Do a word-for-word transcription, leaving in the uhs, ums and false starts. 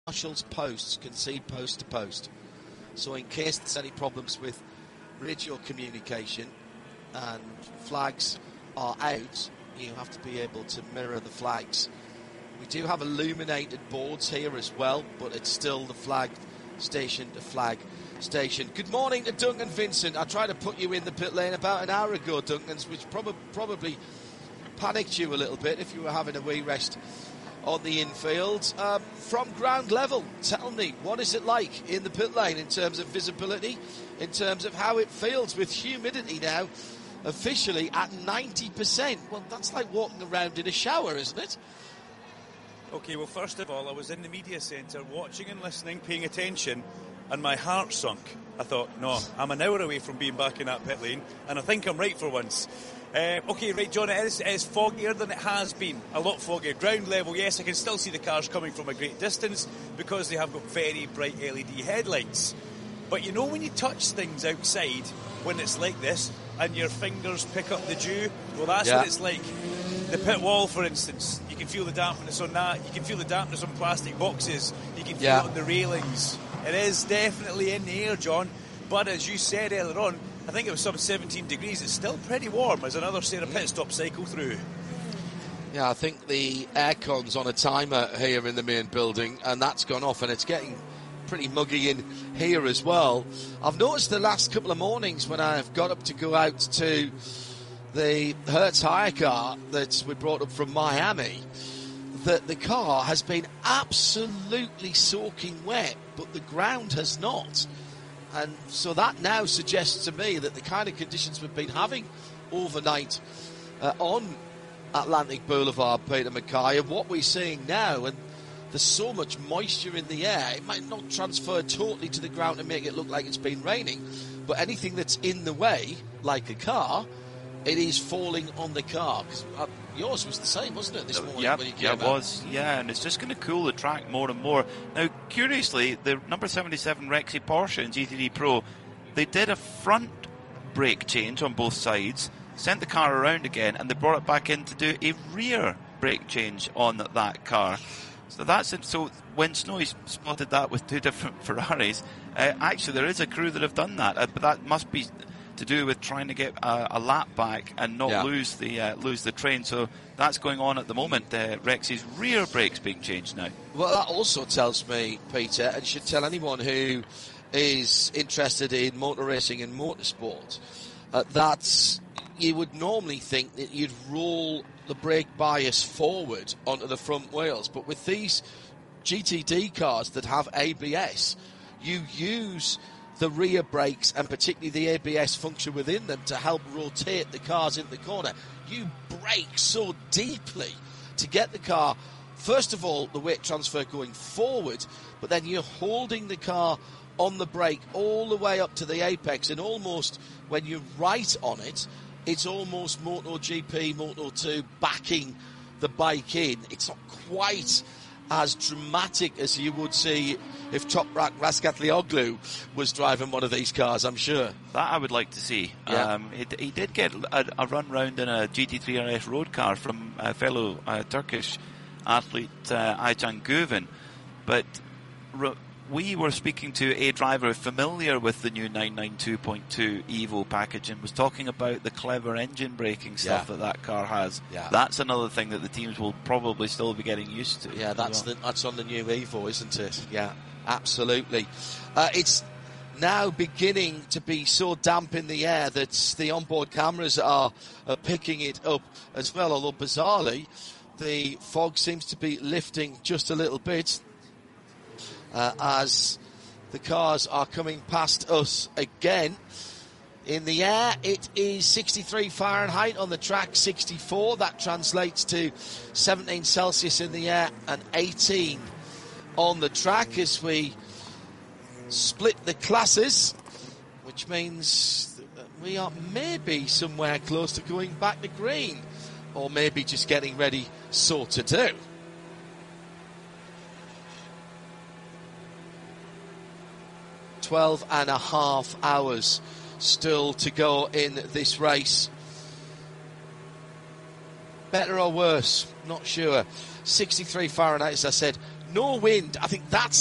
Marshall's posts concede post to post. So in case there's any problems with radio communication and flags are out, you have to be able to mirror the flags. We do have illuminated boards here as well, but it's still the flag station to flag station. Good morning to Duncan Vincent. I tried to put you in the pit lane about an hour ago, Duncan, which prob- probably panicked you a little bit if you were having a wee rest on the infield. Um, from ground level, tell me, what is it like in the pit lane in terms of visibility, in terms of how it feels with humidity now officially at ninety percent? Well, that's like walking around in a shower, isn't it? OK, well, first of all, I was in the media centre watching and listening, paying attention, and my heart sunk. I thought, no, I'm an hour away from being back in that pit lane, and I think I'm right for once. Uh, OK, right, John, it is, it is foggier than it has been. A lot foggier. Ground level, yes, I can still see the cars coming from a great distance because they have got very bright L E D headlights. But you know when you touch things outside, when it's like this, and your fingers pick up the dew? Well, that's yeah. what it's like. The pit wall, for instance, you can feel the dampness on that. You can feel the dampness on plastic boxes. You can feel yeah. it on the railings. It is definitely in the air, John. But as you said earlier on, I think it was some seventeen degrees. It's still pretty warm as another Sarah pit stop cycle through. Yeah, I think the aircon's on a timer here in the main building, and that's gone off, and it's getting pretty muggy in here as well. I've noticed the last couple of mornings when I've got up to go out to the Hertz hire car that we brought up from Miami, that the car has been absolutely soaking wet, but the ground has not. And so that now suggests to me that the kind of conditions we've been having overnight uh, on Atlantic Boulevard, Peter Mackay, and what we're seeing now, and there's so much moisture in the air, it might not transfer totally to the ground and make it look like it's been raining, but anything that's in the way, like a car, it is falling on the car. Because uh, yours was the same, wasn't it, this morning? Yeah, when you came yeah, it out? was. Yeah, and it's just going to cool the track more and more. Now, curiously, the number seventy-seven Rexy Porsche in G T D Pro, they did a front brake change on both sides, sent the car around again, and they brought it back in to do a rear brake change on that car. So that's it. So when Snowy spotted that with two different Ferraris, uh, actually there is a crew that have done that, uh, but that must be to do with trying to get a, a lap back and not yeah. lose the uh, lose the train. So that's going on at the moment. Uh, Rexy's rear brake's being changed now. Well, that also tells me, Peter, and should tell anyone who is interested in motor racing and motorsport, uh, that you would normally think that you'd roll the brake bias forward onto the front wheels, but with these G T D cars that have A B S, you use the rear brakes and particularly the A B S function within them to help rotate the cars in the corner. You brake so deeply to get the car, first of all, the weight transfer going forward, but then you're holding the car on the brake all the way up to the apex, and almost when you're right on it, it's almost MotoGP, Moto two backing the bike in. It's not quite as dramatic as you would see if Toprak Razgatlioglu was driving one of these cars, I'm sure. That I would like to see. Yeah. Um, he, he did get a, a run round in a G T three R S road car from a fellow uh, Turkish athlete, uh, Aycan Guven, but r- we were speaking to a driver familiar with the new nine ninety-two point two Evo package and was talking about the clever engine braking stuff yeah. that that car has. Yeah. That's another thing that the teams will probably still be getting used to. Yeah, that's well. the, that's on the new Evo, isn't it? Yeah, absolutely. Uh, it's now beginning to be so damp in the air that the onboard cameras are, are picking it up as well, although bizarrely the fog seems to be lifting just a little bit. Uh, as the cars are coming past us again. In the air, it is sixty-three Fahrenheit, on the track sixty-four. That translates to seventeen Celsius in the air and eighteen on the track as we split the classes, which means that we are maybe somewhere close to going back to green, or maybe just getting ready so to do. twelve and a half hours still to go in this race. Better or worse? Not sure. sixty-three Fahrenheit, as I said, no wind. I think that's